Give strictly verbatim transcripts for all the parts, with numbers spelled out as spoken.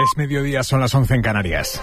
Es mediodía, son las once en Canarias.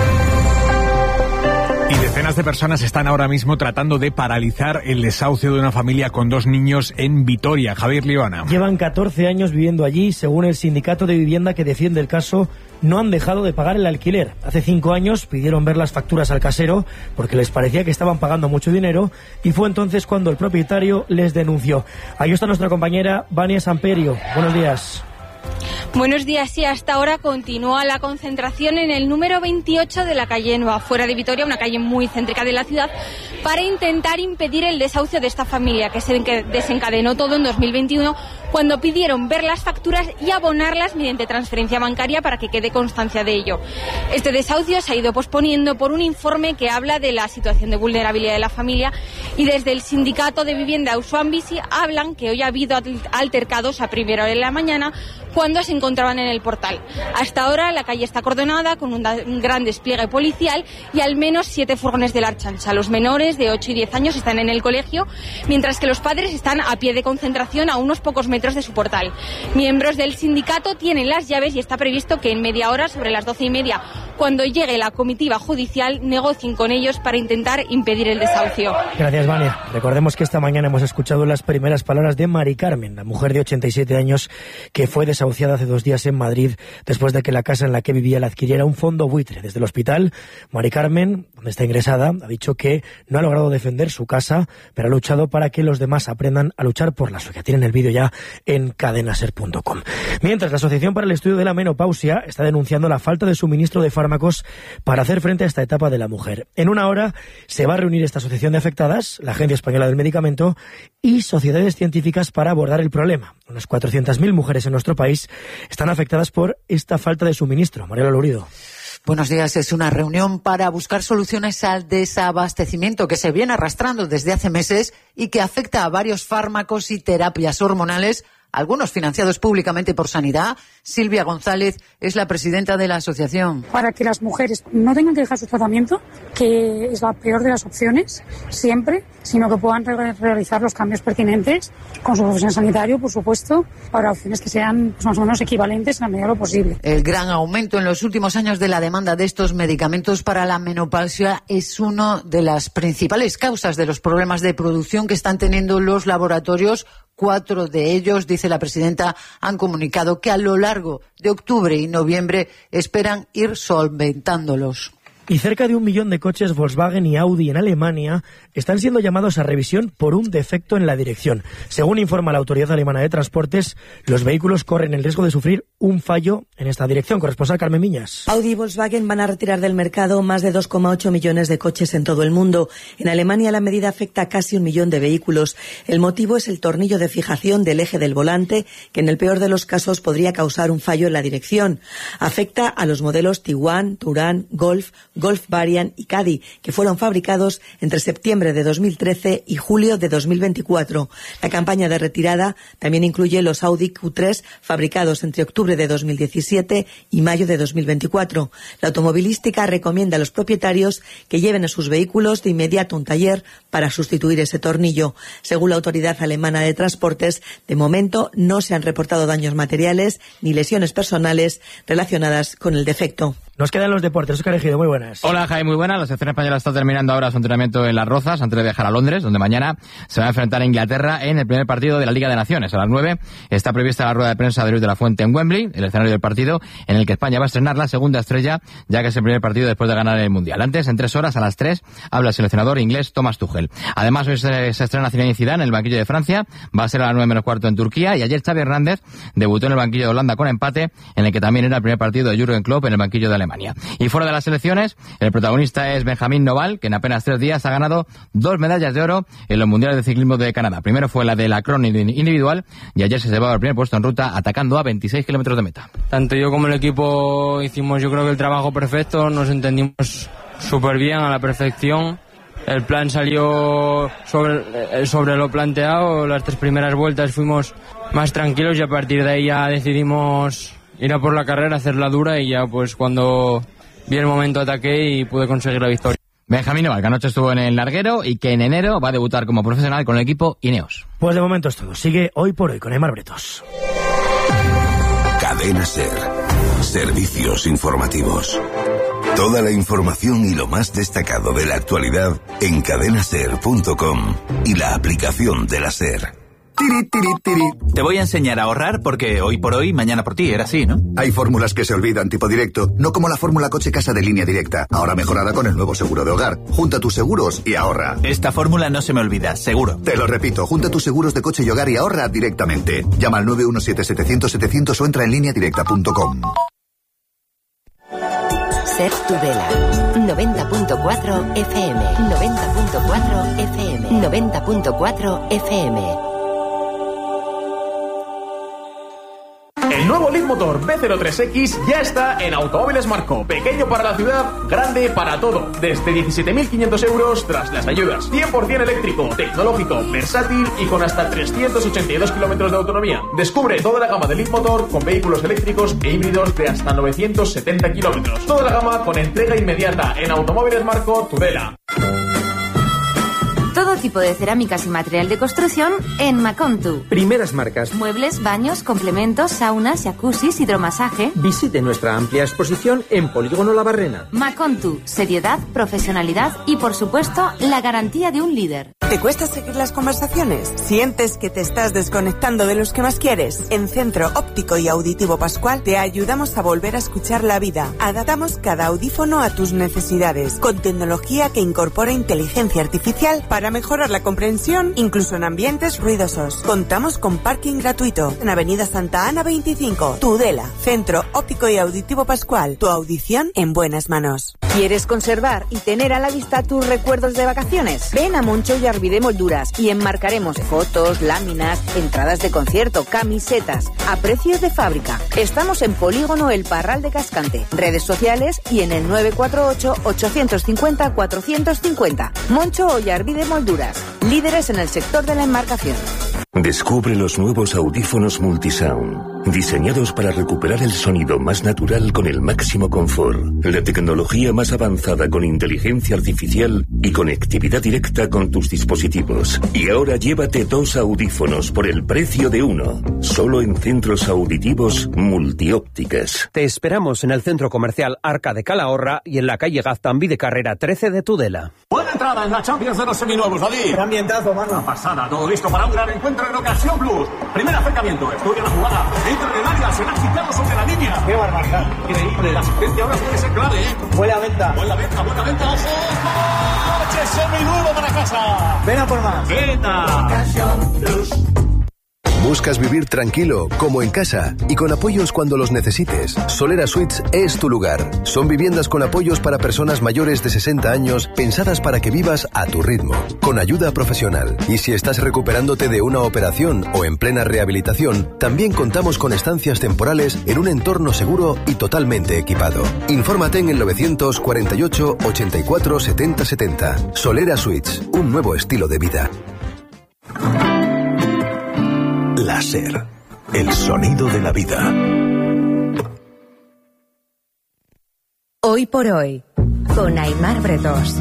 Y decenas de personas están ahora mismo tratando de paralizar el desahucio de una familia con dos niños en Vitoria. Javier Liona. Llevan catorce años viviendo allí. Según el sindicato de vivienda que defiende el caso, no han dejado de pagar el alquiler. Hace cinco años pidieron ver las facturas al casero porque les parecía que estaban pagando mucho dinero y fue entonces cuando el propietario les denunció. Ahí está nuestra compañera Vania Samperio. Buenos días. Buenos días, sí, hasta ahora continúa la concentración en el número veintiocho de la calle Nueva, fuera de Vitoria, una calle muy céntrica de la ciudad, para intentar impedir el desahucio de esta familia, que se desencadenó todo en dos mil veintiuno, cuando pidieron ver las facturas y abonarlas mediante transferencia bancaria para que quede constancia de ello. Este desahucio se ha ido posponiendo por un informe que habla de la situación de vulnerabilidad de la familia, y desde el sindicato de vivienda Auzoan Bizi hablan que hoy ha habido altercados a primera hora de la mañana cuando se encontraban en el portal. Hasta ahora la calle está acordonada con un, un gran despliegue policial y al menos siete furgones de la Ertzaintza. Los menores de ocho y diez años están en el colegio, mientras que los padres están a pie de concentración a unos pocos metros de su portal. Miembros del sindicato tienen las llaves y está previsto que en media hora, sobre las doce y media, cuando llegue la comitiva judicial, negocien con ellos para intentar impedir el desahucio. Gracias, Vania. Recordemos que esta mañana hemos escuchado las primeras palabras de Mari Carmen, la mujer de ochenta y siete años que fue desahuciada hace dos días en Madrid después de que la casa en la que vivía la adquiriera un fondo buitre. Desde el hospital, Mari Carmen, donde está ingresada, ha dicho que no ha logrado defender su casa, pero ha luchado para que los demás aprendan a luchar por la suya. Tienen el vídeo ya en cadenaser punto com. Mientras, la Asociación para el Estudio de la Menopausia está denunciando la falta de suministro de fármacos para hacer frente a esta etapa de la mujer. En una hora se va a reunir esta asociación de afectadas, la Agencia Española del Medicamento y sociedades científicas para abordar el problema. Unas cuatrocientas mil mujeres en nuestro país están afectadas por esta falta de suministro. Mariela Lurido. Buenos días. Es una reunión para buscar soluciones al desabastecimiento que se viene arrastrando desde hace meses y que afecta a varios fármacos y terapias hormonales, algunos financiados públicamente por Sanidad. Silvia González es la presidenta de la asociación. Para que las mujeres no tengan que dejar su tratamiento, que es la peor de las opciones, siempre, sino que puedan re- realizar los cambios pertinentes con su profesional sanitario, por supuesto, para opciones que sean pues, más o menos equivalentes en la medida de lo posible. El gran aumento en los últimos años de la demanda de estos medicamentos para la menopausia es una de las principales causas de los problemas de producción que están teniendo los laboratorios. Cuatro de ellos, dice la presidenta, han comunicado que a lo largo de octubre y noviembre esperan ir solventándolos. Y cerca de un millón de coches Volkswagen y Audi en Alemania están siendo llamados a revisión por un defecto en la dirección. Según informa la Autoridad Alemana de Transportes, los vehículos corren el riesgo de sufrir un fallo en esta dirección. Corresponsal Carmen Miñas. Audi y Volkswagen van a retirar del mercado más de dos coma ocho millones de coches en todo el mundo. En Alemania la medida afecta a casi un millón de vehículos. El motivo es el tornillo de fijación del eje del volante, que en el peor de los casos podría causar un fallo en la dirección. Afecta a los modelos Tiguan, Touran, Golf, Golf Variant y Caddy, que fueron fabricados entre septiembre de dos mil trece y julio de dos mil veinticuatro. La campaña de retirada también incluye los Audi Q tres fabricados entre octubre de dos mil diecisiete y mayo de dos mil veinticuatro. La automovilística recomienda a los propietarios que lleven a sus vehículos de inmediato a un taller para sustituir ese tornillo. Según la Autoridad Alemana de Transportes, de momento no se han reportado daños materiales ni lesiones personales relacionadas con el defecto. Nos quedan los deportes. Óscar Ejido, muy buenas. Hola, Jaime, muy buenas. La selección española está terminando ahora su entrenamiento en Las Rozas antes de viajar a Londres, donde mañana se va a enfrentar a Inglaterra en el primer partido de la Liga de Naciones. A las nueve está prevista la rueda de prensa de Luis de la Fuente en Wembley, el escenario del partido en el que España va a estrenar la segunda estrella, ya que es el primer partido después de ganar el Mundial. Antes, en tres horas, a las tres, habla el seleccionador inglés Thomas Tuchel. Además, hoy se, se estrena Zinedine Zidane en el banquillo de Francia, va a ser a las nueve menos cuarto en Turquía, y ayer Xavi Hernández debutó en el banquillo de Holanda con empate, en el que también era el primer partido de Jürgen Klopp en el banquillo de Alemania. Y fuera de las selecciones, el protagonista es Benjamín Noval, que en apenas tres días ha ganado dos medallas de oro en los mundiales de ciclismo de Canadá. Primero fue la de la crono individual y ayer se llevaba el primer puesto en ruta atacando a veintiséis kilómetros de meta. Tanto yo como el equipo hicimos, yo creo que el trabajo perfecto, nos entendimos súper bien, a la perfección. El plan salió sobre, sobre lo planteado, las tres primeras vueltas fuimos más tranquilos y a partir de ahí ya decidimos ir a por la carrera, hacerla dura, y ya pues cuando vi el momento ataqué y pude conseguir la victoria. Benjamín Noval, que anoche estuvo en el larguero y que en enero va a debutar como profesional con el equipo Ineos. Pues de momento es todo. Sigue Hoy por Hoy con Aimar Bretos. Cadena SER. Servicios informativos. Toda la información y lo más destacado de la actualidad en cadena ser punto com y la aplicación de la SER. Tiri, tiri, tiri. Te voy a enseñar a ahorrar porque hoy por hoy, mañana por ti, era así, ¿no? Hay fórmulas que se olvidan, tipo directo, no como la fórmula coche-casa de Línea Directa, ahora mejorada con el nuevo seguro de hogar. Junta tus seguros y ahorra. Esta fórmula no se me olvida, seguro. Te lo repito, junta tus seguros de coche y hogar y ahorra directamente. Llama al nueve uno siete siete cero cero siete cero cero o entra en línea directa punto com. Ser Tudela, noventa punto cuatro F M, noventa punto cuatro F M, noventa punto cuatro F M. El nuevo Leadmotor B cero tres X ya está en Automóviles Marco. Pequeño para la ciudad, grande para todo. Desde diecisiete mil quinientos euros tras las ayudas. cien por ciento eléctrico, tecnológico, versátil y con hasta trescientos ochenta y dos kilómetros de autonomía. Descubre toda la gama de Leadmotor con vehículos eléctricos e híbridos de hasta novecientos setenta kilómetros. Toda la gama con entrega inmediata en Automóviles Marco Tudela. Todo tipo de cerámicas y material de construcción en Macontu. Primeras marcas. Muebles, baños, complementos, saunas, jacuzzis, hidromasaje. Visite nuestra amplia exposición en Polígono La Barrena. Macontu. Seriedad, profesionalidad y, por supuesto, la garantía de un líder. ¿Te cuesta seguir las conversaciones? ¿Sientes que te estás desconectando de los que más quieres? En Centro Óptico y Auditivo Pascual te ayudamos a volver a escuchar la vida. Adaptamos cada audífono a tus necesidades, con tecnología que incorpora inteligencia artificial para mejorar la comprensión, incluso en ambientes ruidosos. Contamos con parking gratuito en Avenida Santa Ana veinticinco, Tudela. Centro Óptico y Auditivo Pascual. Tu audición en buenas manos. ¿Quieres conservar y tener a la vista tus recuerdos de vacaciones? Ven a Moncho y Arvide Molduras y enmarcaremos fotos, láminas, entradas de concierto, camisetas, a precios de fábrica. Estamos en Polígono El Parral de Cascante, redes sociales y en el nueve cuatro ocho, ocho cinco cero, cuatro cinco cero. Moncho y Arvide Molduras, líderes en el sector de la enmarcación. Descubre los nuevos audífonos Multisound, diseñados para recuperar el sonido más natural con el máximo confort, la tecnología más avanzada con inteligencia artificial y conectividad directa con tus dispositivos. Y ahora llévate dos audífonos por el precio de uno, solo en centros auditivos Multiópticas. Te esperamos en el centro comercial Arca de Calahorra y en la calle Gaztambí de Carrera trece de Tudela. Buena entrada en la Champions de los seminuevos, David. ¡Qué ambientazo, mano! Una pasada, todo listo para un gran encuentro en Ocasión Plus. Primer acercamiento, estudia la jugada, entra en el área, se ha quitado sobre la línea. ¡Qué barbaridad! Increíble, la asistencia ahora puede ser clave, ¿eh? Buena venta. Buena venta, buena venta, ojo. ¡Coche seminuevo para casa! Ven a por más. ¡Venta! Ocasión Plus. ¿Buscas vivir tranquilo, como en casa, y con apoyos cuando los necesites? Solera Suites es tu lugar. Son viviendas con apoyos para personas mayores de sesenta años, pensadas para que vivas a tu ritmo, con ayuda profesional. Y si estás recuperándote de una operación o en plena rehabilitación, también contamos con estancias temporales en un entorno seguro y totalmente equipado. Infórmate en el novecientos cuarenta y ocho, ochenta y cuatro, setenta setenta. Solera Suites, un nuevo estilo de vida. La SER, el sonido de la vida. Hoy por hoy, con Aimar Bretós.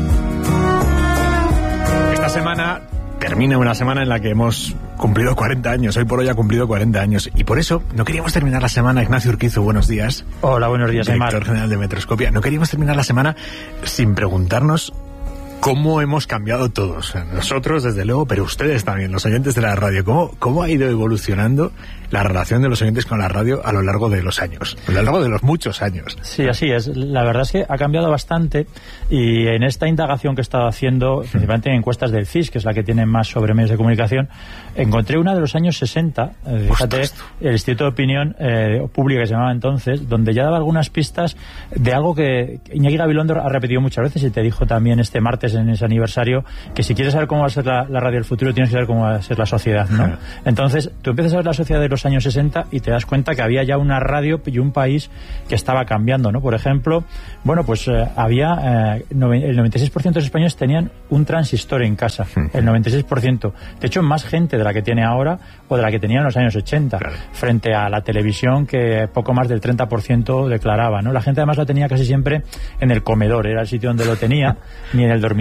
Esta semana termina una semana en la que hemos cumplido cuarenta años. Hoy por hoy ha cumplido cuarenta años. Y por eso no queríamos terminar la semana. Ignacio Urquizu, buenos días. Hola, buenos días, Aimar. Director general de Metroscopia. No queríamos terminar la semana sin preguntarnos cómo hemos cambiado todos, nosotros desde luego, pero ustedes también, los oyentes de la radio. ¿Cómo, cómo ha ido evolucionando la relación de los oyentes con la radio a lo largo de los años, a lo largo de los muchos años? Sí, así es. La verdad es que ha cambiado bastante y en esta indagación que he estado haciendo, principalmente en encuestas del C I S, que es la que tiene más sobre medios de comunicación, encontré una de los años sesenta, eh, fíjate, el Instituto de Opinión eh, Pública que se llamaba entonces, donde ya daba algunas pistas de algo que Iñaki Gabilondo ha repetido muchas veces y te dijo también este martes en ese aniversario, que si quieres saber cómo va a ser la, la radio del futuro, tienes que saber cómo va a ser la sociedad, ¿no? Entonces, tú empiezas a ver la sociedad de los años sesenta y te das cuenta que había ya una radio y un país que estaba cambiando, ¿no? Por ejemplo, bueno, pues eh, había eh, noven, el noventa y seis por ciento de los españoles tenían un transistor en casa, el noventa y seis por ciento. De hecho, más gente de la que tiene ahora o de la que tenía en los años ochenta, claro, frente a la televisión, que poco más del treinta por ciento declaraba, ¿no? La gente además la tenía casi siempre en el comedor, era el sitio donde lo tenía, ni en el dormitorio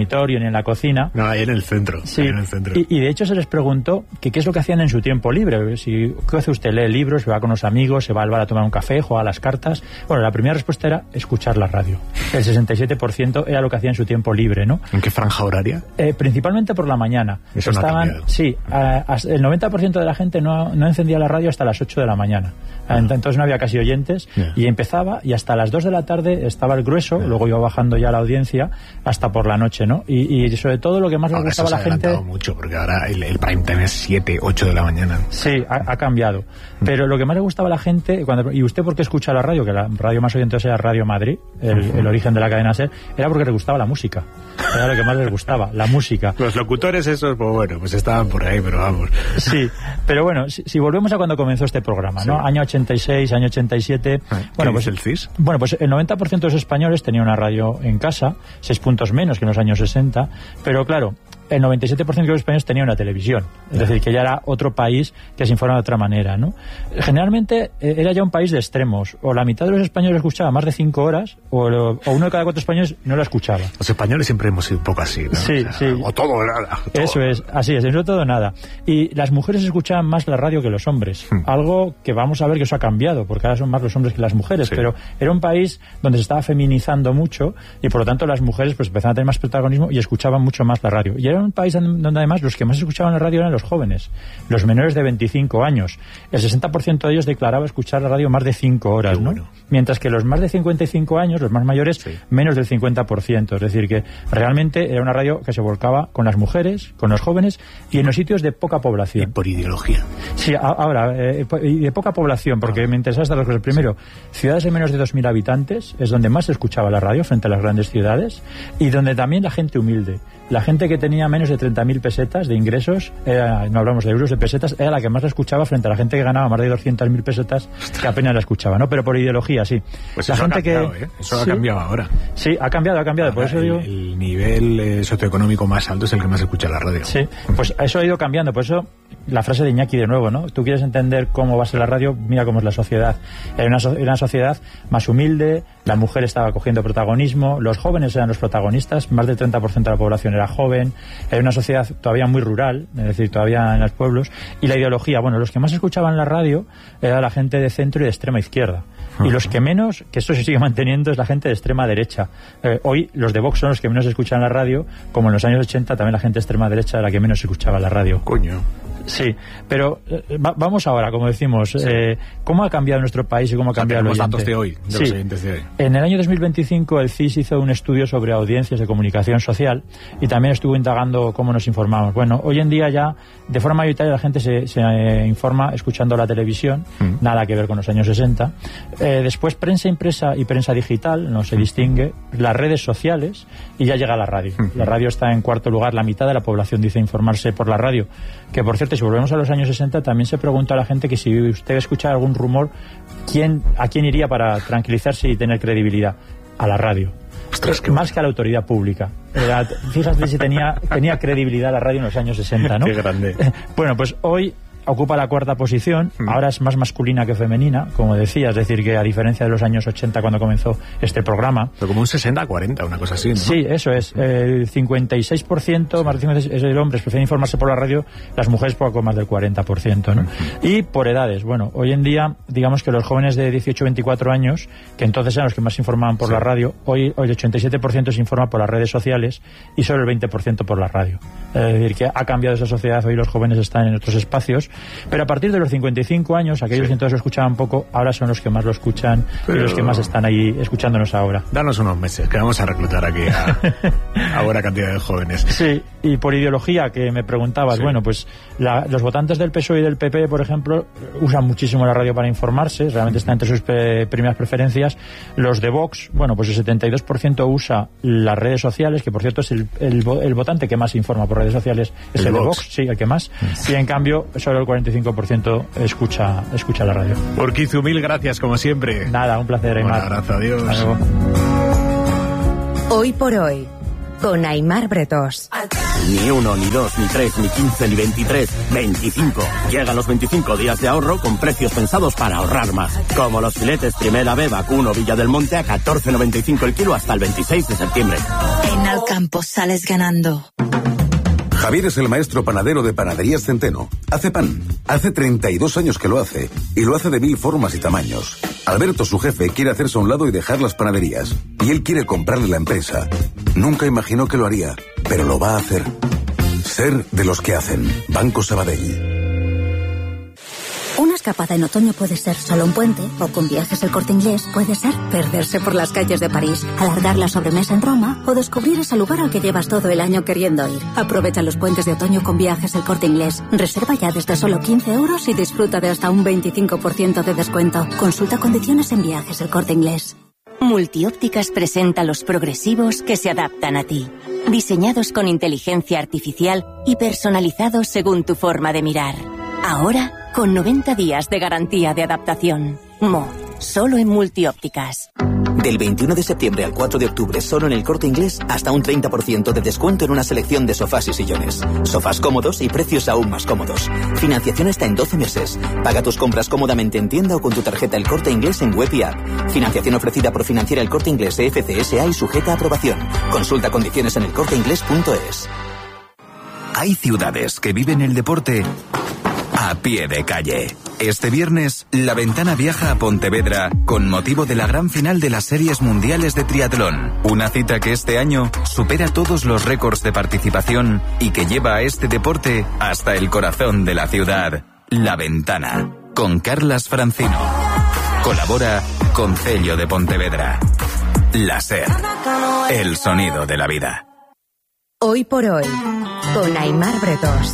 dormitorio ni en la cocina. No, ahí en el centro. Sí, ahí en el centro. Y, y de hecho se les preguntó que qué es lo que hacían en su tiempo libre. Si, ¿qué hace usted? ¿Lee libros? ¿Se va con los amigos? ¿Se va al bar a tomar un café? ¿Juega a las cartas? Bueno, la primera respuesta era escuchar la radio. El sesenta y siete por ciento era lo que hacía en su tiempo libre, ¿no? ¿En qué franja horaria? Eh, principalmente por la mañana. Eso Estaban, no ha cambiado. sí, a, a, el noventa por ciento de la gente no, no encendía la radio hasta las ocho de la mañana. Ah. Entonces no había casi oyentes. Yeah. Y empezaba y hasta las dos de la tarde estaba el grueso, yeah. luego iba bajando ya la audiencia hasta por la noche, ¿no? Y, y sobre todo lo que más le gustaba a la gente... Ha mucho, porque ahora el, el prime time es siete, ocho de la mañana. Sí, ha, ha cambiado. Pero lo que más le gustaba a la gente... Cuando, ¿y usted por qué escucha la radio? Que la radio más oyente era Radio Madrid, el, uh-huh. el origen de la cadena SER, era porque le gustaba la música. Era lo que más les gustaba, la música. Los locutores esos, pues bueno, pues estaban por ahí, pero vamos. Sí, pero bueno, si, si volvemos a cuando comenzó este programa, ¿no? Sí. Año ochenta y seis, año ochenta y siete... ¿Qué bueno, pues el C I S? Bueno, pues el noventa por ciento de los españoles tenía una radio en casa, seis puntos menos que en los años sesenta, pero claro, el noventa y siete por ciento de los españoles tenía una televisión, es decir, que ya era otro país que se informa de otra manera, ¿no? Generalmente eh, era ya un país de extremos, o la mitad de los españoles escuchaba más de cinco horas, o, lo, o uno de cada cuatro españoles no lo escuchaba. Los españoles siempre hemos sido un poco así, ¿no? Sí, o sea, sí. O todo o nada. Todo. Eso es, así es, eso todo o nada. Y las mujeres escuchaban más la radio que los hombres, hmm. algo que vamos a ver que eso ha cambiado, porque ahora son más los hombres que las mujeres, sí. pero era un país donde se estaba feminizando mucho, y por lo tanto las mujeres pues empezaban a tener más protagonismo y escuchaban mucho más la radio. Y era un país donde además los que más escuchaban la radio eran los jóvenes, los menores de veinticinco años. El sesenta por ciento de ellos declaraba escuchar la radio más de cinco horas, ¿no? Bueno. Mientras que los más de cincuenta y cinco años, los más mayores, sí. menos del cincuenta por ciento. Es decir, que realmente era una radio que se volcaba con las mujeres, con los jóvenes y en los sitios de poca población. Y por ideología. Sí, ahora, eh, de poca población, porque ah. me interesan estas dos cosas. Primero, ciudades de menos de dos mil habitantes es donde más se escuchaba la radio frente a las grandes ciudades y donde también la gente humilde. La gente que tenía menos de treinta mil pesetas de ingresos, era, no hablamos de euros, de pesetas, era la que más la escuchaba frente a la gente que ganaba más de doscientas mil pesetas, que apenas la escuchaba, ¿no? Pero por ideología, sí. Pues la eso gente ha cambiado, que, ¿eh? Eso sí, ha cambiado ahora. Sí, ha cambiado, ha cambiado. Ahora, por eso el, digo... el nivel eh, socioeconómico más alto es el que más escucha la radio. Sí, pues eso ha ido cambiando. Por eso la frase de Iñaki de nuevo, ¿no? Tú quieres entender cómo va a ser la radio, mira cómo es la sociedad. Era una, era una sociedad más humilde, la mujer estaba cogiendo protagonismo, los jóvenes eran los protagonistas, más del treinta por ciento de la población era joven, era una sociedad todavía muy rural, es decir, todavía en los pueblos, y la ideología, bueno, los que más escuchaban la radio era la gente de centro y de extrema izquierda. Y los que menos, que esto se sigue manteniendo, es la gente de extrema derecha. Eh, hoy los de Vox son los que menos escuchan la radio, como en los años ochenta también la gente de extrema derecha era la que menos escuchaba la radio. Coño. Sí, pero eh, va, vamos ahora, como decimos, sí. eh, ¿cómo ha cambiado nuestro país y cómo ha cambiado o sea, el oyente? Datos de hoy, de sí. los oyentes de hoy. En el año dos mil veinticinco el C I S hizo un estudio sobre audiencias de comunicación social y también estuvo indagando cómo nos informamos. Bueno, hoy en día ya de forma mayoritaria la gente se, se eh, informa escuchando la televisión, mm. nada que ver con los años sesenta. Eh, después prensa impresa y prensa digital, no se mm. distingue, las redes sociales y ya llega la radio. Mm. La radio está en cuarto lugar, la mitad de la población dice informarse por la radio, que por cierto, si volvemos a los años sesenta, también se preguntó a la gente que si usted escucha algún rumor, ¿quién, ¿a quién iría para tranquilizarse y tener credibilidad? A la radio. Ostras, más bueno. que a la autoridad pública. Era, fíjate si tenía, tenía credibilidad la radio en los años sesenta, ¿no? Qué grande. Bueno, pues hoy ocupa la cuarta posición, mm. ahora es más masculina que femenina, como decía, es decir, que a diferencia de los años ochenta cuando comenzó este programa. Pero como un sesenta a cuarenta, una cosa así, ¿no? Sí, eso es. El cincuenta y seis por ciento, sí. más de cincuenta y seis por ciento de hombres prefieren informarse por la radio, las mujeres poco más del cuarenta por ciento, ¿no? Mm. Y por edades, bueno, hoy en día, digamos que los jóvenes de dieciocho a veinticuatro años, que entonces eran los que más se informaban por sí. la radio, hoy, hoy el ochenta y siete por ciento se informa por las redes sociales y solo el veinte por ciento por la radio. Es decir, que ha cambiado esa sociedad, hoy los jóvenes están en otros espacios, pero a partir de los cincuenta y cinco años, aquellos sí. que entonces lo escuchaban poco, ahora son los que más lo escuchan pero... y los que más están ahí escuchándonos ahora. Danos unos meses, que vamos a reclutar aquí a, a buena cantidad de jóvenes. Sí, y por ideología, que me preguntabas, sí. bueno, pues la, los votantes del P S O E y del P P, por ejemplo, usan muchísimo la radio para informarse, realmente está entre sus pe primeras preferencias. Los de Vox, bueno, pues el setenta y dos por ciento usa las redes sociales, que por cierto es el, el, el votante que más informa por redes sociales, es el, el de Vox, sí, el que más, sí. y en cambio solo el cuarenta y cinco por ciento escucha, escucha la radio. Urquizu, mil gracias, como siempre. Nada, un placer, Aymar. Un abrazo, adiós. Hoy por hoy, con Aymar Bretós. Ni uno, ni dos, ni tres, ni quince, ni veintitrés. veinticinco. Llegan los veinticinco días de ahorro con precios pensados para ahorrar más. Como los filetes Primera B Vacuno Villa del Monte a catorce noventa y cinco el kilo hasta el veintiséis de septiembre. En Alcampo sales ganando. Javier es el maestro panadero de Panaderías Centeno. Hace pan. Hace treinta y dos años que lo hace. Y lo hace de mil formas y tamaños. Alberto, su jefe, quiere hacerse a un lado y dejar las panaderías. Y él quiere comprarle la empresa. Nunca imaginó que lo haría, pero lo va a hacer. Ser de los que hacen. Banco Sabadell. Una escapada en otoño puede ser solo un puente, o con Viajes El Corte Inglés puede ser perderse por las calles de París, alargar la sobremesa en Roma o descubrir ese lugar al que llevas todo el año queriendo ir. Aprovecha los puentes de otoño con Viajes El Corte Inglés. Reserva ya desde solo quince euros y disfruta de hasta un veinticinco por ciento de descuento. Consulta condiciones en Viajes El Corte Inglés. Multiópticas presenta los progresivos que se adaptan a ti. Diseñados con inteligencia artificial y personalizados según tu forma de mirar. Ahora, con noventa días de garantía de adaptación. Mo, solo en Multiópticas. Del veintiuno de septiembre al cuatro de octubre, solo en El Corte Inglés, hasta un treinta por ciento de descuento en una selección de sofás y sillones. Sofás cómodos y precios aún más cómodos. Financiación hasta en doce meses. Paga tus compras cómodamente en tienda o con tu tarjeta El Corte Inglés en web y app. Financiación ofrecida por Financiera El Corte Inglés E F C S A y sujeta a aprobación. Consulta condiciones en elcorteinglés punto es. Hay ciudades que viven el deporte a pie de calle. Este viernes, La Ventana viaja a Pontevedra con motivo de la gran final de las Series Mundiales de Triatlón. Una cita que este año supera todos los récords de participación y que lleva a este deporte hasta el corazón de la ciudad. La Ventana, con Carlas Francino. Colabora Concello de Pontevedra. La SER, el sonido de la vida. Hoy por hoy, con Aimar Bretós.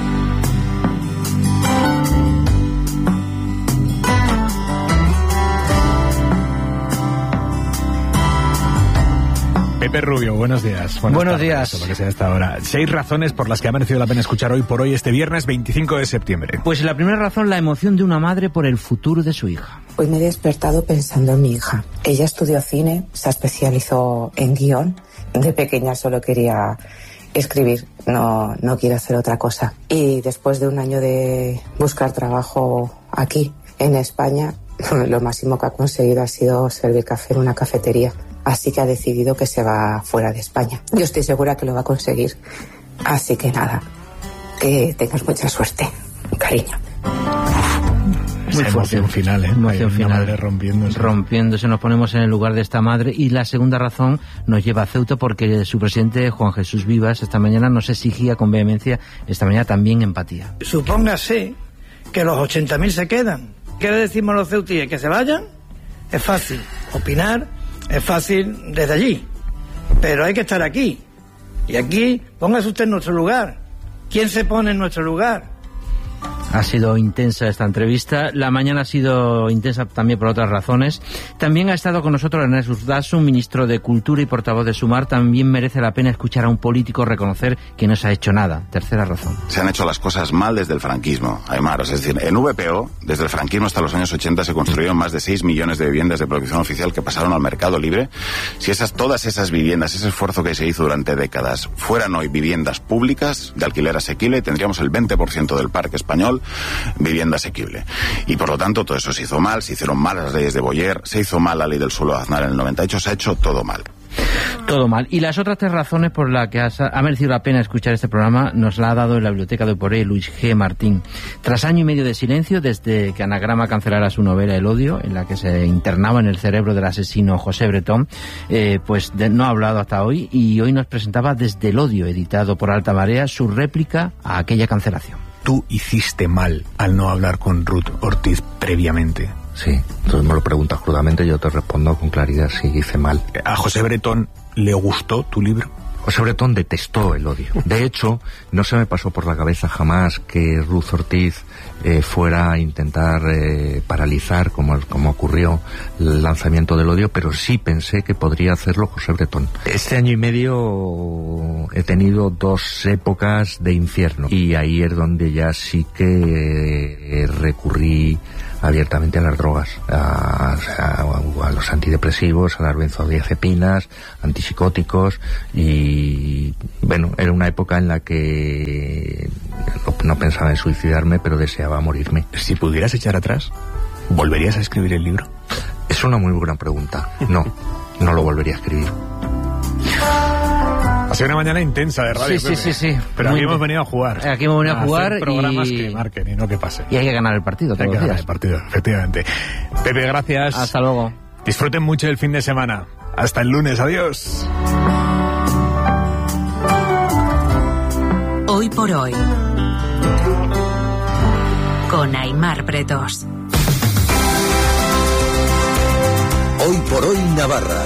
Pepe Rubio, buenos días. Buenos tardes, días. Lo que sea hasta ahora. Seis razones por las que ha merecido la pena escuchar Hoy por Hoy este viernes veinticinco de septiembre. Pues la primera razón, la emoción de una madre por el futuro de su hija. Hoy me he despertado pensando en mi hija. Ella estudió cine, se especializó en guión. De pequeña solo quería escribir, no, no quiero hacer otra cosa. Y después de un año de buscar trabajo aquí, en España, lo máximo que ha conseguido ha sido servir café en una cafetería. Así que ha decidido que se va fuera de España. Yo estoy segura que lo va a conseguir. Así que nada, que tengas mucha suerte, cariño. Muy fuerte final, ¿eh? Emoción final. Madre rompiéndose. Rompiéndose, nos ponemos en el lugar de esta madre. Y la segunda razón nos lleva a Ceuta porque su presidente, Juan Jesús Vivas, esta mañana nos exigía con vehemencia, esta mañana también empatía. Supóngase que los ochenta mil se quedan. ¿Qué le decimos a los ceutíes? ¿Que se vayan? Es fácil opinar, es fácil desde allí. Pero hay que estar aquí. Y aquí, póngase usted en nuestro lugar. ¿Quién se pone en nuestro lugar? Ha sido intensa esta entrevista. La mañana ha sido intensa también por otras razones. También ha estado con nosotros Ernest Urtasun, ministro de Cultura y portavoz de Sumar. También merece la pena escuchar a un político reconocer que no se ha hecho nada. Tercera razón. Se han hecho las cosas mal desde el franquismo, Aymar. Es decir, en V P O, desde el franquismo hasta los años ochenta, se construyeron más de seis millones de viviendas de protección oficial que pasaron al mercado libre. Si esas, todas esas viviendas, ese esfuerzo que se hizo durante décadas, fueran hoy viviendas públicas de alquiler asequible, tendríamos el veinte por ciento del parque español vivienda asequible. Y por lo tanto todo eso se hizo mal, se hicieron mal las leyes de Boyer, se hizo mal la ley del suelo de Aznar en el noventa y ocho, se ha hecho todo mal. Todo mal. Y las otras tres razones por las que has, ha merecido la pena escuchar este programa nos la ha dado en la biblioteca de Poré Luis G. Martín. Tras año y medio de silencio, desde que Anagrama cancelara su novela El odio, en la que se internaba en el cerebro del asesino José Bretón, eh, pues de, no ha hablado hasta hoy y hoy nos presentaba Desde el odio, editado por Alta Marea, su réplica a aquella cancelación. Tú hiciste mal al no hablar con Ruth Ortiz previamente. Sí, entonces me lo preguntas crudamente y yo te respondo con claridad si hice mal. ¿A José Bretón le gustó tu libro? José Bretón detestó El odio. De hecho, no se me pasó por la cabeza jamás que Ruth Ortiz eh, fuera a intentar eh, paralizar, como, como ocurrió, el lanzamiento del odio, pero sí pensé que podría hacerlo José Bretón. Este año y medio he tenido dos épocas de infierno y ahí es donde ya sí que eh, recurrí abiertamente a las drogas, a, a, a los antidepresivos, a las benzodiazepinas, antipsicóticos, y bueno, era una época en la que no, no pensaba en suicidarme, pero deseaba morirme. Si pudieras echar atrás, ¿volverías a escribir el libro? Es una muy buena pregunta. No, no lo volvería a escribir. Ha sido una mañana intensa de radio. Sí, sí, sí, sí. Pero Muy aquí hemos bien. venido a jugar. Aquí hemos venido a, a jugar hacer programas y... que marquen y no que pasen. Y hay que ganar el partido todos Hay que los ganar días. el partido, efectivamente. Pepe, gracias. Hasta luego. Disfruten mucho el fin de semana. Hasta el lunes. Adiós. Hoy por hoy. Con Aimar Bretos. Hoy por hoy Navarra.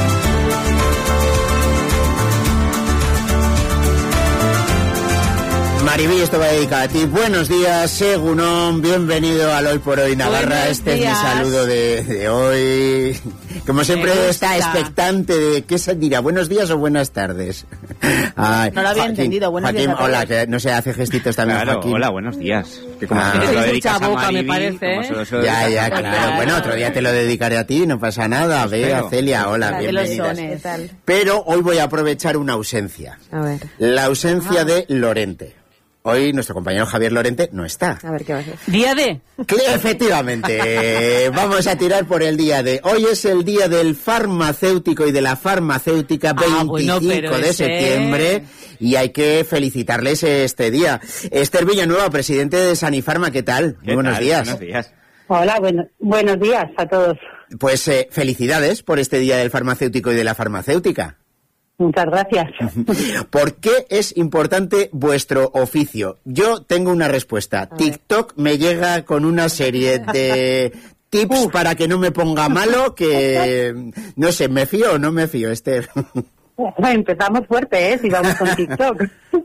Maribí, esto va dedicado a ti. Buenos días, Segunón, bienvenido al Hoy por Hoy Navarra. Buenos este días. es mi saludo de, de hoy. Como siempre está expectante de qué se dirá, buenos días o buenas tardes. Ay, No lo había Joaquín, entendido, buenos Joaquín, días a todos. hola, que no sé, hace gestitos también, Claro, Joaquín. hola, buenos días. Que como Ah. se lo Tienes dedicas mucha a boca, me Maribí, parece, como se lo- se lo Ya, dedicas ya, a claro. Claro. Bueno, otro día te lo dedicaré a ti, no pasa nada. Ve, Espero. a Celia, hola, La de los bienvenidas. sones. ¿Qué tal? Pero hoy voy a aprovechar una ausencia. A ver. La ausencia de Lorente. Hoy nuestro compañero Javier Lorente no está. A ver qué va a hacer. Día de. Que efectivamente, eh, vamos a tirar por el día de... Hoy es el día del farmacéutico y de la farmacéutica, Ah, bueno, veinticinco pero de ese- septiembre, y hay que felicitarles este día. Esther Villanueva, presidente de Sanifarma, ¿qué tal? Muy buenos tal? días. Buenos días. Hola, bueno, buenos días a todos. Pues eh, felicidades por este día del farmacéutico y de la farmacéutica. Muchas gracias. ¿Por qué es importante vuestro oficio? Yo tengo una respuesta. TikTok me llega con una serie de tips para que no me ponga malo, que no sé, ¿me fío o no me fío, Esther? Empezamos fuerte, ¿eh? Si vamos con TikTok.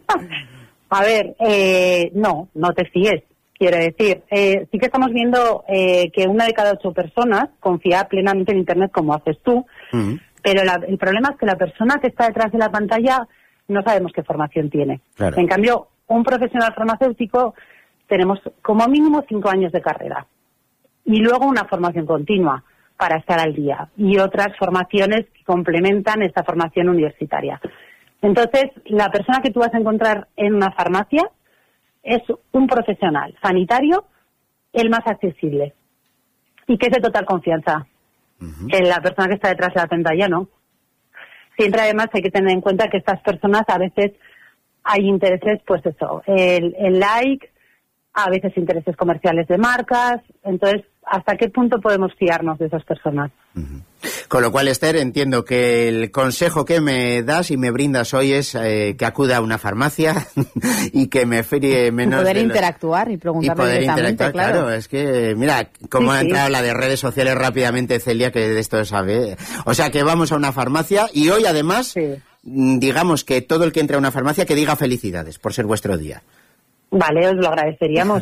A ver, eh, no, no te fíes. Quiero decir, eh, sí que estamos viendo eh, que una de cada ocho personas confía plenamente en Internet como haces tú, Mm. pero la- el problema es que la persona que está detrás de la pantalla no sabemos qué formación tiene. Claro. En cambio, un profesional farmacéutico tenemos como mínimo cinco años de carrera y luego una formación continua para estar al día y otras formaciones que complementan esta formación universitaria. Entonces, la persona que tú vas a encontrar en una farmacia es un profesional sanitario, el más accesible y que es de total confianza. Que la persona que está detrás de la pantalla no. Siempre además hay que tener en cuenta que estas personas a veces hay intereses, pues eso, el, el like, a veces intereses comerciales de marcas, entonces, ¿hasta qué punto podemos fiarnos de esas personas? Con lo cual, Esther, entiendo que el consejo que me das y me brindas hoy es eh, que acuda a una farmacia y que me fríe menos Poder de los- interactuar y y preguntarle poder directamente, interactuar, claro. claro. Es que, mira, cómo Sí, ha sí. entrado la de redes sociales rápidamente, Celia, que de esto sabe. O sea, que vamos a una farmacia y hoy, además, mm, digamos que todo el que entre a una farmacia que diga felicidades por ser vuestro día. Vale, os lo agradeceríamos.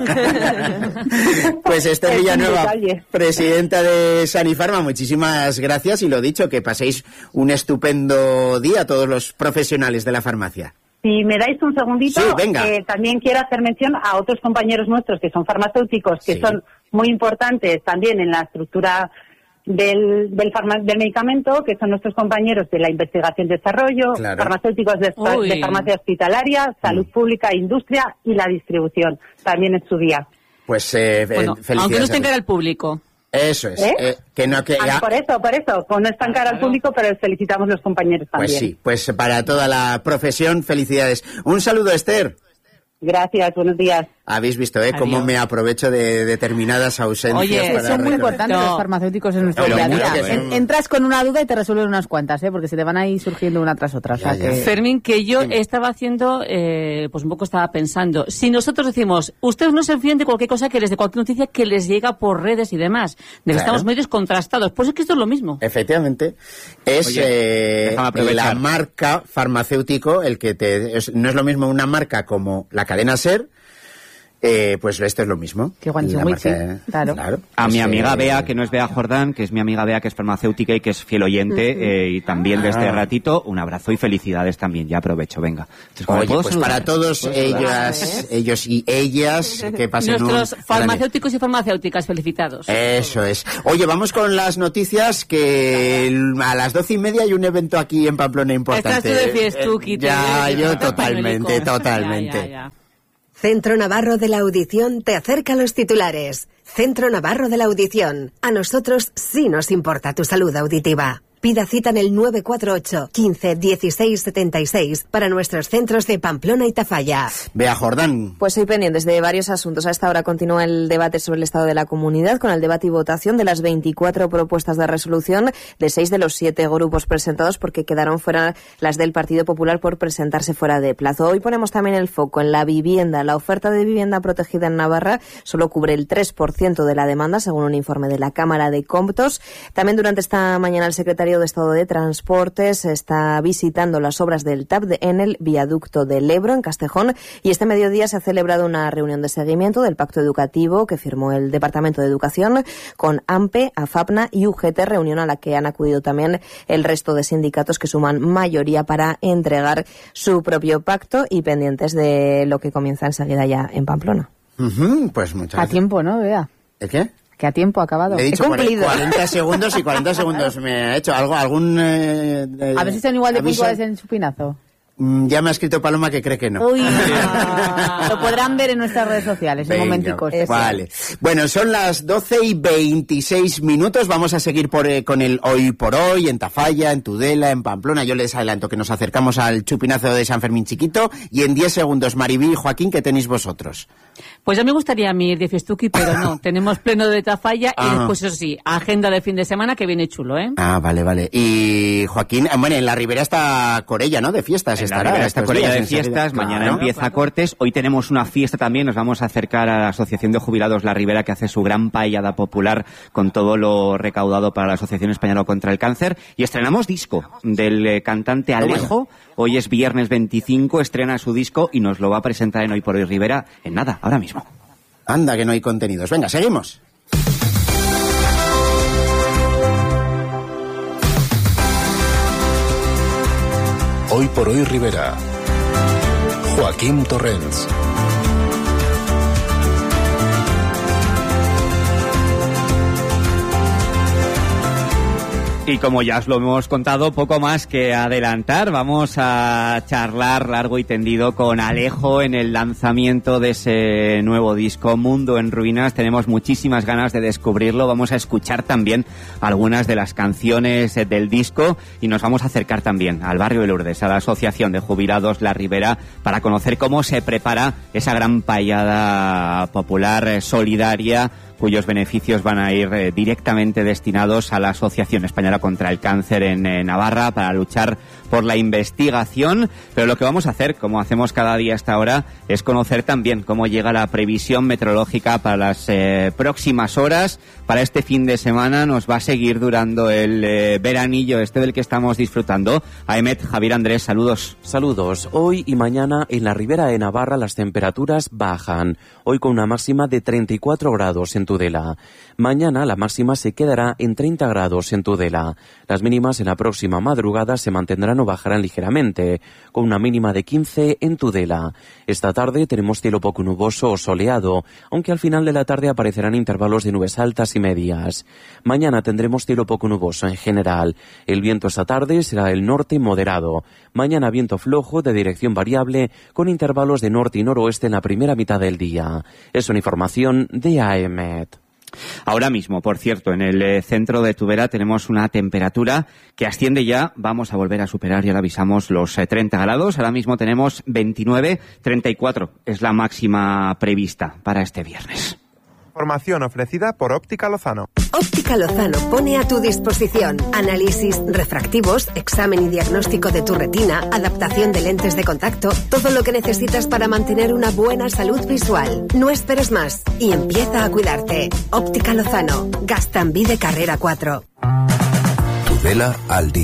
Pues Esther Es un Villanueva, detalle. presidenta de Sanifarma, muchísimas gracias y lo dicho, que paséis un estupendo día todos los profesionales de la farmacia. Si me dais un segundito, Sí, venga. eh, también quiero hacer mención a otros compañeros nuestros que son farmacéuticos, que Sí. son muy importantes también en la estructura del, del, farma- del medicamento, que son nuestros compañeros de la investigación y desarrollo, Claro. farmacéuticos de, fa- Uy. de farmacia hospitalaria, salud pública, industria y la distribución. También es su día. Pues eh, Bueno, eh, felicidades. aunque no esté a en cara todos. al público. Eso es. ¿Eh? eh, que no, que, Ah, ya- por eso, por eso, con no estancar al público, pero felicitamos los compañeros también. pues sí, pues para toda la profesión, felicidades. Un saludo, Esther. Gracias, buenos días. Habéis visto, ¿eh? Cómo Adiós. me aprovecho de determinadas ausencias. Oye, para Son muy recordar. importantes No. los farmacéuticos en nuestro Pero día a mucho, día. ¿eh? En- Entras con una duda y te resuelven unas cuantas, ¿eh? Porque se te van a ir surgiendo una tras otra. O sea Ya, ya. que- Fermín, que yo estaba haciendo, eh, pues un poco estaba pensando, si nosotros decimos, ustedes no se fíen de cualquier cosa que les de cualquier noticia que les llega por redes y demás, necesitamos Claro. medios contrastados, pues es que esto es lo mismo. Efectivamente, es Oye, eh, déjame aprovechar. la marca farmacéutico el que te es- no es lo mismo una marca como la cadena SER Eh, pues esto es lo mismo. Que Juan La Wifi, marca- claro. claro. A mi Pues, amiga eh, Bea, que no es Bea Jordán, que es mi amiga Bea, que es farmacéutica y que es fiel oyente, Ujú. eh, y también de este Ah. ratito, un abrazo y felicidades también. Ya aprovecho, venga. Entonces, ¿cómo Oye, puedo pues saludar? para todos ¿Puedo saludar? ellas, ellos y ellas, que pasen un... Nuestros farmacéuticos y farmacéuticas felicitados. Eso es. Oye, vamos con las noticias, que el- a las doce y media hay un evento aquí en Pamplona importante. Estás tú de fiestuki, Eh, te Ya, ves, yo estás totalmente, pañuelico. totalmente. Ya, ya, ya. Centro Navarro de la Audición te acerca a los titulares. Centro Navarro de la Audición. A nosotros sí nos importa tu salud auditiva. Pida cita en el nueve cuatro ocho, quince, dieciséis, setenta y seis para nuestros centros de Pamplona y Tafalla. Bea Jordán. Pues hoy pendientes de varios asuntos. A esta hora continúa el debate sobre el estado de la comunidad, con el debate y votación de las veinticuatro propuestas de resolución de seis de los siete grupos presentados, porque quedaron fuera las del Partido Popular por presentarse fuera de plazo. Hoy ponemos también el foco en la vivienda. La oferta de vivienda protegida en Navarra solo cubre el tres por ciento de la demanda, según un informe de la Cámara de Cómputos. También durante esta mañana el secretario de Estado de Transportes está visitando las obras del T A V en el viaducto del Ebro, en Castejón, y este mediodía se ha celebrado una reunión de seguimiento del pacto educativo que firmó el Departamento de Educación con AMPE, AFAPNA y U G T, reunión a la que han acudido también el resto de sindicatos, que suman mayoría para entregar su propio pacto, y pendientes de lo que comienza enseguida ya en Pamplona. Ujú, pues muchas A gracias. tiempo, ¿no, Bea? ¿El qué? Que a tiempo ha acabado. Le he dicho cumplido. cuarenta segundos y cuarenta segundos me ha hecho. ¿Algo, algún... eh, eh, A ver si son igual de aviso? puntuales en chupinazo. Mm, Ya me ha escrito Paloma que cree que no. Uy, lo podrán ver en nuestras redes sociales, en Venga, momenticos. Vale. Bueno, son las doce y veintiséis minutos. Vamos a seguir por, eh, con el Hoy por Hoy, en Tafalla, en Tudela, en Pamplona. Yo les adelanto que nos acercamos al chupinazo de San Fermín Chiquito. Y en diez segundos, Maribí y Joaquín, ¿qué tenéis vosotros? Pues ya me gustaría a mí ir de fiestuki, pero no. Tenemos pleno de Tafalla y Ah. después, eso sí, agenda de fin de semana que viene chulo, ¿eh? Ah, vale, vale. Y Joaquín, ah, bueno, en la Ribera está Corella, ¿no? De fiestas En la estará. Ribera está estos Corella días, de enseguida. fiestas, mañana Claro. empieza Cortes. Hoy tenemos una fiesta también, nos vamos a acercar a la Asociación de Jubilados La Ribera, que hace su gran paellada popular con todo lo recaudado para la Asociación Española contra el Cáncer. Y estrenamos disco del eh, cantante Alejo. Hoy es viernes veinticinco, estrena su disco y nos lo va a presentar en Hoy por Hoy Ribera en nada, ahora mismo. Anda, que no hay contenidos. Venga, seguimos. Hoy por Hoy Rivera. Joaquín Torrens. Y como ya os lo hemos contado, poco más que adelantar. Vamos a charlar largo y tendido con Alejo en el lanzamiento de ese nuevo disco, Mundo en Ruinas. Tenemos muchísimas ganas de descubrirlo. Vamos a escuchar también algunas de las canciones del disco y nos vamos a acercar también al barrio de Lourdes, a la Asociación de Jubilados La Ribera, para conocer cómo se prepara esa gran paellada popular eh, solidaria, cuyos beneficios van a ir eh, directamente destinados a la Asociación Española contra el Cáncer en eh, Navarra, para luchar por la investigación. Pero lo que vamos a hacer, como hacemos cada día a esta hora, es conocer también cómo llega la previsión meteorológica para las eh, próximas horas. Para este fin de semana nos va a seguir durando el eh, veranillo este del que estamos disfrutando. Aemet, Javier, Andrés, saludos. Saludos. Hoy y mañana en la Ribera de Navarra las temperaturas bajan. Hoy con una máxima de treinta y cuatro grados en Tudela. Mañana la máxima se quedará en treinta grados en Tudela. Las mínimas en la próxima madrugada se mantendrán o bajarán ligeramente, con una mínima de quince en Tudela. Esta tarde tenemos cielo poco nuboso o soleado, aunque al final de la tarde aparecerán intervalos de nubes altas y medias. Mañana tendremos cielo poco nuboso en general. El viento esta tarde será del norte moderado. Mañana viento flojo de dirección variable, con intervalos de norte y noroeste en la primera mitad del día. Es una información de Aemet. Ahora mismo, por cierto, en el eh, centro de Tudela tenemos una temperatura que asciende ya, vamos a volver a superar, ya le avisamos, los eh, treinta grados. Ahora mismo tenemos veintinueve, treinta y cuatro es la máxima prevista para este viernes. Información ofrecida por Óptica Lozano. Óptica Lozano pone a tu disposición análisis refractivos, examen y diagnóstico de tu retina, adaptación de lentes de contacto, todo lo que necesitas para mantener una buena salud visual. No esperes más y empieza a cuidarte. Óptica Lozano, Gastambide Carrera cuatro. Tudela al día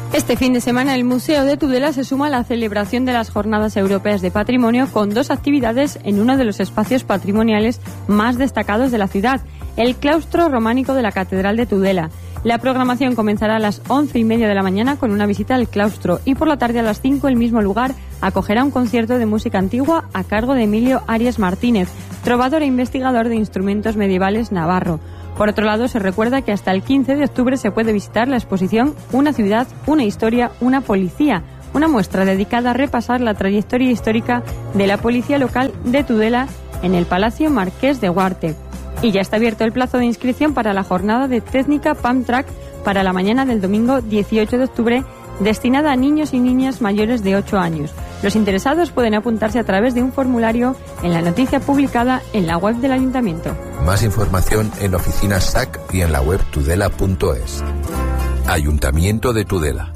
Este fin de semana el Museo de Tudela se suma a la celebración de las Jornadas Europeas de Patrimonio con dos actividades en uno de los espacios patrimoniales más destacados de la ciudad, el claustro románico de la Catedral de Tudela. La programación comenzará a las once y media de la mañana con una visita al claustro y por la tarde a las cinco el mismo lugar acogerá un concierto de música antigua a cargo de Emilio Arias Martínez, trovador e investigador de instrumentos medievales navarro. Por otro lado, se recuerda que hasta el quince de octubre se puede visitar la exposición Una ciudad, una historia, una policía, una muestra dedicada a repasar la trayectoria histórica de la policía local de Tudela en el Palacio Marqués de Huarte. Y ya está abierto el plazo de inscripción para la jornada de técnica Pump Track para la mañana del domingo dieciocho de octubre, destinada a niños y niñas mayores de ocho años. Los interesados pueden apuntarse a través de un formulario en la noticia publicada en la web del Ayuntamiento. Más información en oficinas S A C y en la web tudela punto es. Ayuntamiento de Tudela.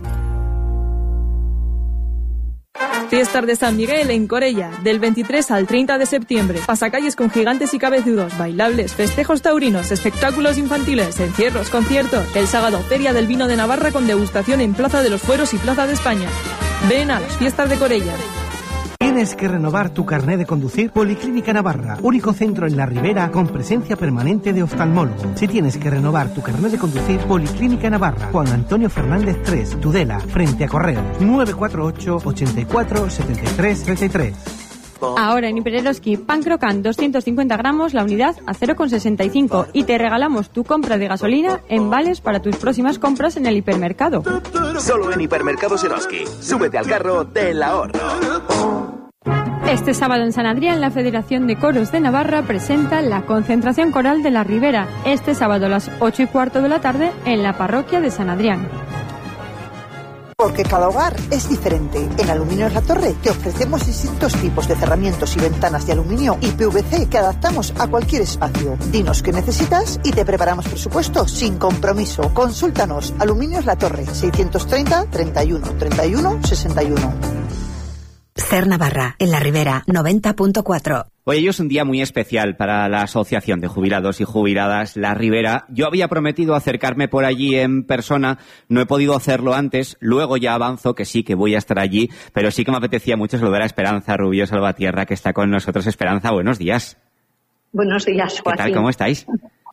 Fiestas de San Miguel en Corella, del veintitrés al treinta de septiembre. Pasacalles con gigantes y cabezudos, bailables, festejos taurinos, espectáculos infantiles, encierros, conciertos. El sábado, Feria del Vino de Navarra con degustación en Plaza de los Fueros y Plaza de España. Ven a las Fiestas de Corella. ¿Tienes que renovar tu carné de conducir? Policlínica Navarra, único centro en la Ribera con presencia permanente de oftalmólogo. Si tienes que renovar tu carné de conducir, Policlínica Navarra, Juan Antonio Fernández tres, Tudela, frente a Correos, nueve cuatro ocho, ochenta y cuatro, setenta y tres, treinta y tres. Ahora en Hipereroski, pan crocant doscientos cincuenta gramos, la unidad a cero coma sesenta y cinco y te regalamos tu compra de gasolina en vales para tus próximas compras en el hipermercado. Solo en Hipermercados Eroski. Súbete al carro del ahorro. Este sábado en San Adrián, la Federación de Coros de Navarra presenta la concentración coral de la Ribera, este sábado a las ocho y cuarto de la tarde en la parroquia de San Adrián. Porque cada hogar es diferente. En Aluminios La Torre te ofrecemos distintos tipos de cerramientos y ventanas de aluminio y P V C que adaptamos a cualquier espacio. Dinos qué necesitas y te preparamos presupuesto sin compromiso. Consúltanos. Aluminios La Torre, seiscientos treinta, treinta y uno, treinta y uno, sesenta y uno. Ser Navarra, en la Ribera, noventa punto cuatro. Hoy es un día muy especial para la Asociación de Jubilados y Jubiladas La Ribera. Yo había prometido acercarme por allí en persona, no he podido hacerlo antes, luego ya avanzo que sí, que voy a estar allí, pero sí que me apetecía mucho saludar a Esperanza Rubio Salvatierra, que está con nosotros. Esperanza, buenos días. Buenos días, Joaquín. ¿Qué tal, cómo estáis?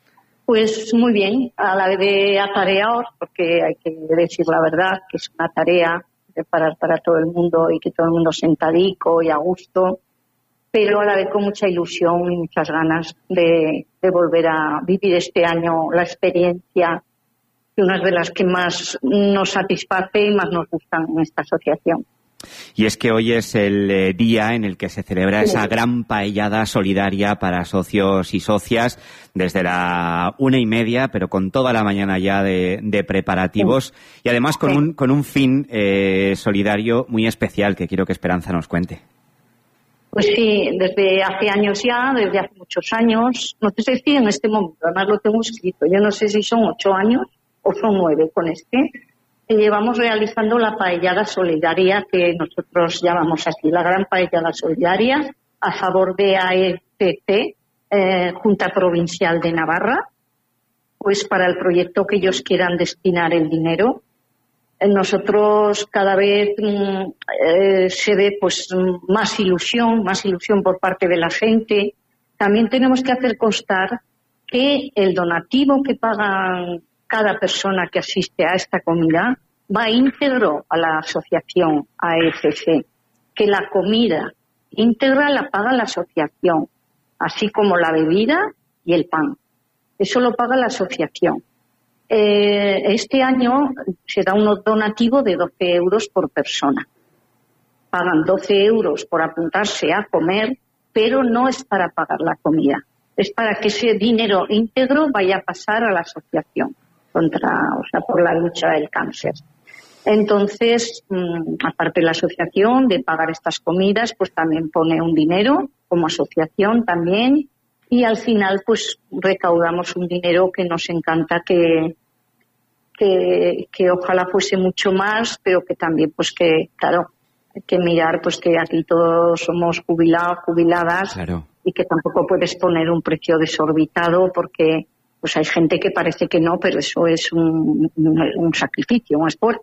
Pues muy bien, a la vez de atareados, porque hay que decir la verdad, que es una tarea preparar para todo el mundo y que todo el mundo sentadico y a gusto, pero a la vez con mucha ilusión y muchas ganas de, de volver a vivir este año la experiencia, que una de las que más nos satisface y más nos gustan en esta asociación. Y es que hoy es el eh, día en el que se celebra esa gran paellada solidaria para socios y socias desde la una y media, pero con toda la mañana ya de, de preparativos sí. Y además con, sí. un, con un fin eh, solidario muy especial que quiero que Esperanza nos cuente. Pues sí, desde hace años ya, desde hace muchos años, no te sé decir en este momento, además lo tengo escrito, yo no sé si son ocho años o son nueve con este, que llevamos realizando la paellada solidaria que nosotros llamamos así, la gran paellada solidaria a favor de A E P C, eh, Junta Provincial de Navarra, pues para el proyecto que ellos quieran destinar el dinero. Nosotros cada vez eh, se ve pues más ilusión, más ilusión por parte de la gente. También tenemos que hacer constar que el donativo que pagan cada persona que asiste a esta comida va íntegro a la asociación A E F C, que la comida íntegra la paga la asociación, así como la bebida y el pan. Eso lo paga la asociación. Eh, este año se da un donativo de doce euros por persona. Pagan doce euros por apuntarse a comer, pero no es para pagar la comida. Es para que ese dinero íntegro vaya a pasar a la asociación contra, o sea, por la lucha del cáncer. Entonces, mmm, aparte la asociación de pagar estas comidas, pues también pone un dinero como asociación también. Y al final, pues, recaudamos un dinero que nos encanta que, que, que ojalá fuese mucho más, pero que también, pues, que, claro, hay que mirar, pues, que aquí todos somos jubilados, jubiladas, claro. Y que tampoco puedes poner un precio desorbitado porque, pues, hay gente que parece que no, pero eso es un, un, un sacrificio, un esfuerzo.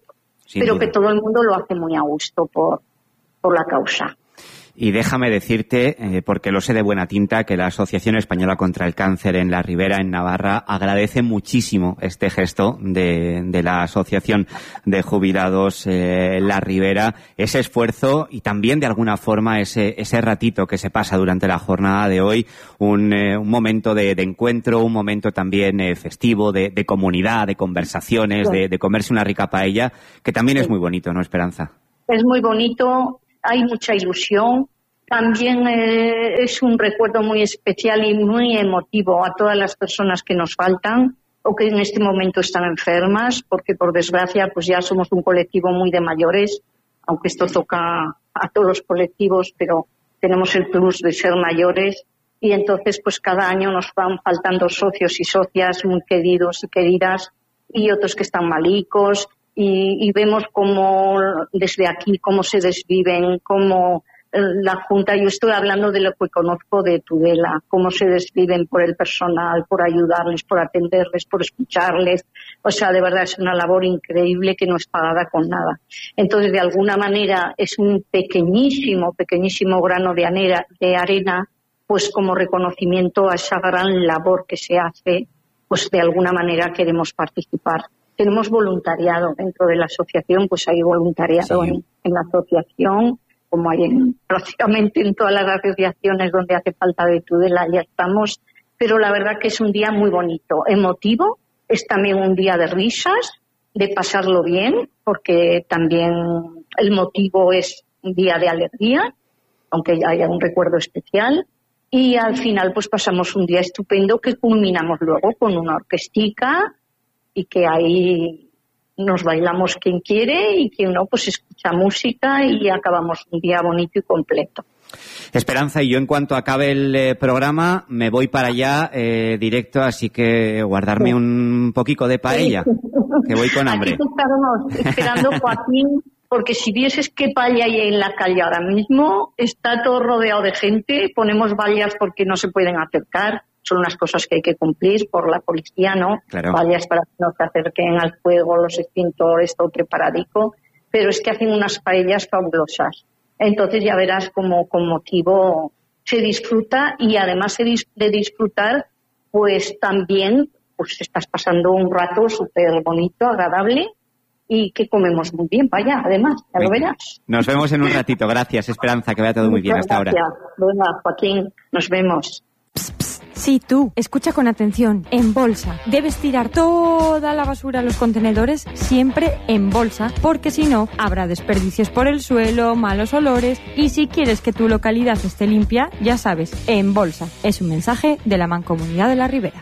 Sin pero duda. que todo el mundo lo hace muy a gusto por, por la causa. Y déjame decirte, eh, porque lo sé de buena tinta, que la Asociación Española contra el Cáncer en la Ribera, en Navarra, agradece muchísimo este gesto de, de la Asociación de Jubilados eh, La Ribera, ese esfuerzo y también de alguna forma ese, ese ratito que se pasa durante la jornada de hoy, un, eh, un momento de, de encuentro, un momento también eh, festivo, de, de comunidad, de conversaciones, de, de comerse una rica paella, que también es muy bonito, ¿no, Esperanza? Es muy bonito. Hay mucha ilusión. También eh, es un recuerdo muy especial y muy emotivo a todas las personas que nos faltan o que en este momento están enfermas, porque por desgracia pues ya somos un colectivo muy de mayores, aunque esto toca a todos los colectivos, pero tenemos el plus de ser mayores y entonces pues cada año nos van faltando socios y socias muy queridos y queridas y otros que están malicos. Y, y vemos cómo desde aquí, cómo se desviven, cómo eh, la Junta, yo estoy hablando de lo que conozco de Tudela, cómo se desviven por el personal, por ayudarles, por atenderles, por escucharles. O sea, de verdad es una labor increíble que no es pagada con nada. Entonces, de alguna manera, es un pequeñísimo, pequeñísimo grano de arena, de arena, pues como reconocimiento a esa gran labor que se hace, pues de alguna manera queremos participar. Tenemos voluntariado dentro de la asociación, pues hay voluntariado sí. en, en la asociación, como hay en, prácticamente en todas las asociaciones donde hace falta de Tudela, ya estamos. Pero la verdad que es un día muy bonito, emotivo, es también un día de risas, de pasarlo bien, porque también el motivo es un día de alegría, aunque haya un recuerdo especial. Y al final pues pasamos un día estupendo que culminamos luego con una orquestica, y que ahí nos bailamos quien quiere y quien no, pues escucha música y acabamos un día bonito y completo. Esperanza, y yo en cuanto acabe el eh, programa me voy para allá eh, directo, así que guardarme sí. un poquito de paella, sí. que voy con hambre. Aquí te estaremos esperando, Joaquín, porque si vieses qué paella hay en la calle ahora mismo, está todo rodeado de gente, ponemos vallas porque no se pueden acercar. Son unas cosas que hay que cumplir por la policía, ¿no? Claro. Vallas para que no se acerquen al fuego, los extintores, todo preparadico. Pero es que hacen unas paellas fabulosas. Entonces ya verás cómo con motivo se disfruta y además de disfrutar, pues también pues estás pasando un rato súper bonito, agradable y que comemos muy bien, vaya, además, ya lo verás. Nos vemos en un ratito. Gracias, Esperanza, que vaya todo muy bien hasta ahora. Bueno, Joaquín, nos vemos. Pss, pss. Sí, tú, escucha con atención, en bolsa. Debes tirar toda la basura a los contenedores siempre en bolsa, porque si no, habrá desperdicios por el suelo, malos olores, y si quieres que tu localidad esté limpia, ya sabes, en bolsa. Es un mensaje de la Mancomunidad de la Ribera.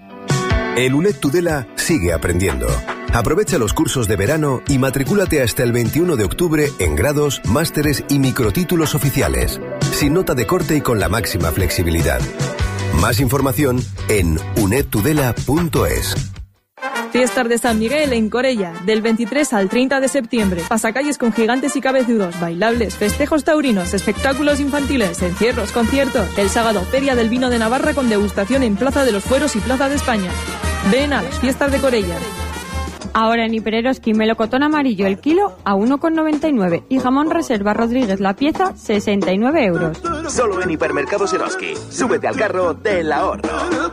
El U N E D Tudela sigue aprendiendo. Aprovecha los cursos de verano y matricúlate hasta el veintiuno de octubre en grados, másteres y microtítulos oficiales, sin nota de corte y con la máxima flexibilidad. Más información en uned tudela punto es. Fiestas de San Miguel en Corella, del veintitrés al treinta de septiembre. Pasacalles con gigantes y cabezudos, bailables, festejos taurinos, espectáculos infantiles, encierros, conciertos. El sábado, Feria del Vino de Navarra con degustación en Plaza de los Fueros y Plaza de España. Ven a las Fiestas de Corella. Ahora en Hipereroski, melocotón amarillo el kilo a uno con noventa y nueve y jamón reserva Rodríguez la pieza sesenta y nueve euros. Solo en Hipermercados Eroski. Súbete al carro del ahorro.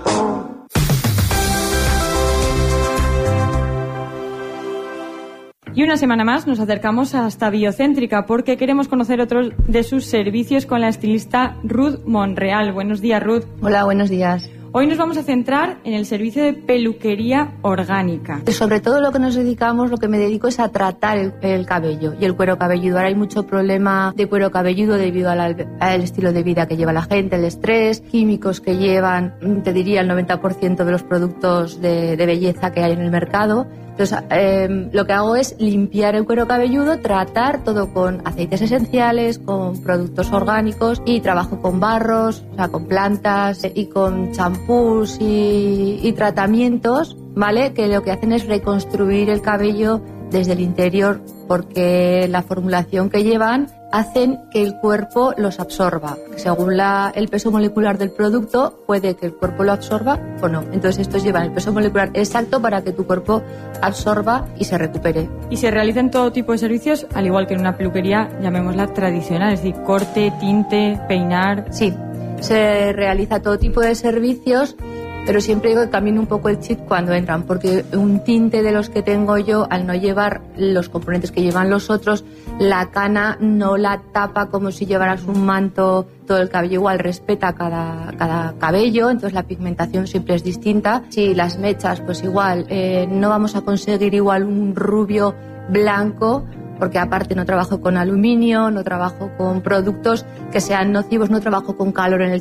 Y una semana más nos acercamos hasta Biocéntrica porque queremos conocer otros de sus servicios con la estilista Ruth Monreal. Buenos días, Ruth. Hola, buenos días. Hoy nos vamos a centrar en el servicio de peluquería orgánica. Sobre todo lo que nos dedicamos, lo que me dedico es a tratar el, el cabello y el cuero cabelludo. Ahora hay mucho problema de cuero cabelludo debido al, al estilo de vida que lleva la gente, el estrés, químicos que llevan, te diría, el noventa por ciento de los productos de, de belleza que hay en el mercado. Entonces, eh, lo que hago es limpiar el cuero cabelludo, tratar todo con aceites esenciales, con productos orgánicos y trabajo con barros, o sea, con plantas y con champús y, y tratamientos, ¿vale? Que lo que hacen es reconstruir el cabello desde el interior porque la formulación que llevan hacen que el cuerpo los absorba. Según la, el peso molecular del producto, puede que el cuerpo lo absorba o no. Entonces estos llevan el peso molecular exacto para que tu cuerpo absorba y se recupere. Y se realizan todo tipo de servicios, al igual que en una peluquería, llamémosla tradicional, es decir, corte, tinte, peinar. Sí, se realiza todo tipo de servicios, pero siempre digo que cambien un poco el chip cuando entran, porque un tinte de los que tengo yo, al no llevar los componentes que llevan los otros, la cana no la tapa como si llevaras un manto, todo el cabello igual, respeta cada, cada cabello, entonces la pigmentación siempre es distinta. Si las mechas, pues igual, eh, no vamos a conseguir igual un rubio blanco, porque aparte no trabajo con aluminio, no trabajo con productos que sean nocivos, no trabajo con calor en el